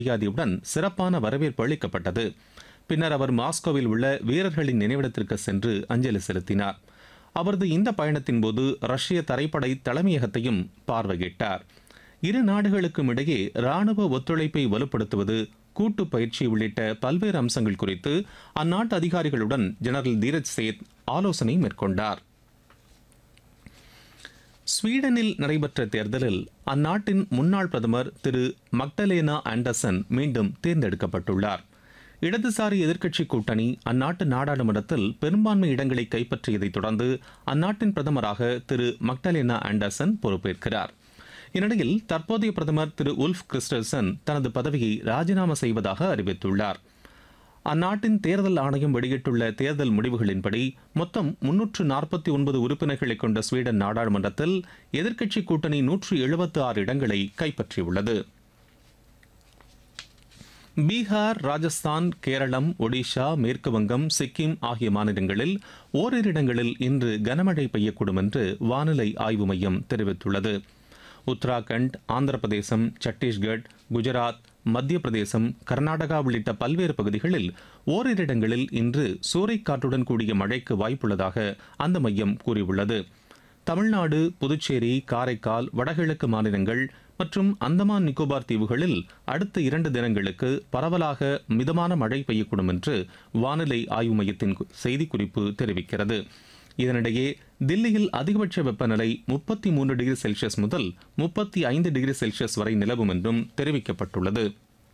மரியாதையுடன் சிறப்பான வரவேற்பு அளிக்கப்பட்டது. பின்னர் அவர் மாஸ்கோவில் உள்ள வீரர்களின் நினைவிடத்திற்கு சென்று அஞ்சலி செலுத்தினார். அவரது இந்த பயணத்தின் போது ரஷ்ய தரைப்படை தலைமையகத்தையும் பார்வையிட்டார். இரு நாடுகளுக்கும் இடையே ராணுவ ஒத்துழைப்பை வலுப்படுத்துவது, கூட்டு பயிற்சி உள்ளிட்ட பல்வேறு அம்சங்கள் குறித்து அந்நாட்டு அதிகாரிகளுடன் ஜெனரல் தீரஜ் சேத் ஆலோசனை மேற்கொண்டார். ஸ்வீடனில் நடைபெற்ற தேர்தலில் அந்நாட்டின் முன்னாள் பிரதமர் திரு மக்டலேனா ஆண்டர்சன் மீண்டும் தேர்ந்தெடுக்கப்பட்டுள்ளார். இடதுசாரி எதிர்க்கட்சி கூட்டணி அந்நாட்டு நாடாளுமன்றத்தில் பெரும்பான்மை இடங்களை கைப்பற்றியதைத் தொடர்ந்து அந்நாட்டின் பிரதமராக திரு மக்டலேனா ஆண்டர்சன் பொறுப்பேற்கிறார். இந்நிலையில் தற்போதைய பிரதமர் திரு உல்ஃப் கிறிஸ்டல்சன் தனது பதவியை ராஜினாமா செய்வதாக அறிவித்துள்ளார். அந்நாட்டின் தேர்தல் ஆணையம் வெளியிட்டுள்ள தேர்தல் முடிவுகளின்படி மொத்தம் 349 உறுப்பினர்களை கொண்ட ஸ்வீடன் நாடாளுமன்றத்தில் எதிர்க்கட்சி கூட்டணி 176 இடங்களை கைப்பற்றியுள்ளது. பீகார், ராஜஸ்தான், கேரளம், ஒடிஷா, மேற்கு வங்கம், சிக்கிம் ஆகிய மாநிலங்களில் ஓரிரு இடங்களில் இன்று கனமழை பெய்யக்கூடும் என்று வானிலை ஆய்வு மையம் தெரிவித்துள்ளது. உத்தராகண்ட், ஆந்திர பிரதேசம், சத்தீஸ்கட், குஜராத், மத்திய பிரதேசம், கர்நாடகா உள்ளிட்ட பல்வேறு பகுதிகளில் ஓரிரு இடங்களில் இன்று சூறைக்காற்றுடன் கூடிய மழைக்கு வாய்ப்புள்ளதாக அந்த மையம் கூறியுள்ளது. தமிழ்நாடு, புதுச்சேரி, காரைக்கால், வடகிழக்கு மாநிலங்கள் மற்றும் அந்தமான் நிக்கோபார் தீவுகளில் அடுத்த 2 தினங்களுக்கு பரவலாக மிதமான மழை பெய்யக்கூடும் என்று வானிலை ஆய்வு மையத்தின் செய்திக்குறிப்பு தெரிவிக்கிறது. இதனிடையே தில்லியில் அதிகபட்ச வெப்பநிலை 33 டிகிரி செல்சியஸ் முதல் 35 டிகிரி செல்சியஸ் வரை நிலவும் என்றும் தெரிவிக்கப்பட்டுள்ளது.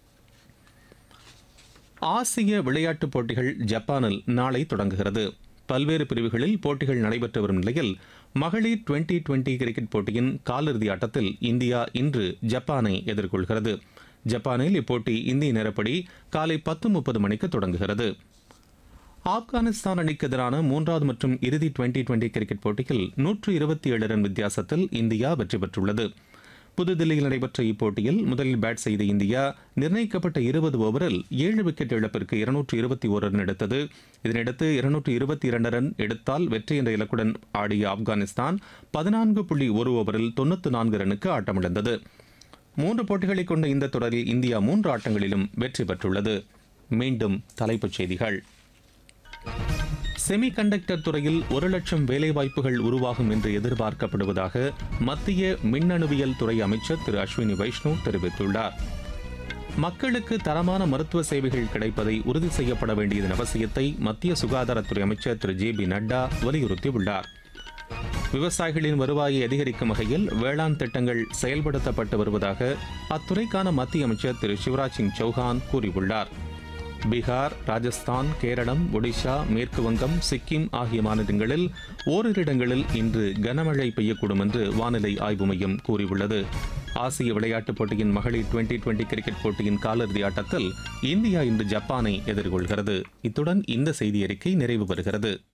ஆசிய விளையாட்டுப் போட்டிகள் ஜப்பானில் நாளை தொடங்குகிறது. பல்வேறு பிரிவுகளில் போட்டிகள் நடைபெற்று வரும் நிலையில் மகளிர் டுவெண்டி கிரிக்கெட் போட்டியின் காலிறுதி ஆட்டத்தில் இந்தியா இன்று ஜப்பானை எதிர்கொள்கிறது. ஜப்பானில் இப்போட்டி இந்திய நேரப்படி காலை 10:30 மணிக்கு தொடங்குகிறது. ஆப்கானிஸ்தான் அணிக்கு எதிரான 3வது மற்றும் இறுதி டுவெண்டி கிரிக்கெட் போட்டியில் 127 ரன் வித்தியாசத்தில் இந்தியா வெற்றி பெற்றுள்ளது. புதுதில்லியில் நடைபெற்ற இப்போட்டியில் முதலில் பேட் செய்த இந்தியா நிர்ணயிக்கப்பட்ட 20 ஓவரில் 7 விக்கெட் இழப்பிற்கு 221 ரன் எடுத்தது. இதனையடுத்து 222 ரன் எடுத்தால் வெற்றி என்ற இலக்குடன் ஆடிய ஆப்கானிஸ்தான் 14.1 ஓவரில் 94 ரனுக்கு ஆட்டமிழந்தது. 3 போட்டிகளை கொண்ட இந்த தொடரில் இந்தியா 3 ஆட்டங்களிலும் வெற்றி பெற்றுள்ளது. மீண்டும் தலைப்புச் செய்திகள். செமிகண்டக்டர் துறையில் 1 லட்சம் வேலைவாய்ப்புகள் உருவாகும் என்று எதிர்பார்க்கப்படுவதாக மத்திய மின்னணுவியல் துறை அமைச்சர் திரு அஸ்வினி வைஷ்ணவ் தெரிவித்துள்ளார். மக்களுக்கு தரமான மருத்துவ சேவைகள் கிடைப்பதை உறுதி செய்யப்பட வேண்டியதன் அவசியத்தை மத்திய சுகாதாரத்துறை அமைச்சர் திரு ஜே பி நட்டா வலியுறுத்தியுள்ளார். விவசாயிகளின் வருவாயை அதிகரிக்கும் வகையில் வேளாண் திட்டங்கள் செயல்படுத்தப்பட்டு வருவதாக அத்துறைக்கான மத்திய அமைச்சர் திரு சிவராஜ் சிங் சௌஹான் கூறியுள்ளார். பீகார், ராஜஸ்தான், கேரளம், ஒடிஷா, மேற்கு வங்கம், சிக்கிம் ஆகிய மாநிலங்களில் ஓரிரு இடங்களில் இன்று கனமழை பெய்யக்கூடும் என்று வானிலை ஆய்வு மையம் கூறியுள்ளது. ஆசிய விளையாட்டுப் போட்டியின் மகளிர் டுவெண்டி கிரிக்கெட் போட்டியின் காலிறுதி ஆட்டத்தில் இந்தியா இன்று ஜப்பானை எதிர்கொள்கிறது. இத்துடன் இந்த செய்தி அறிக்கை நிறைவு பெறுகிறது.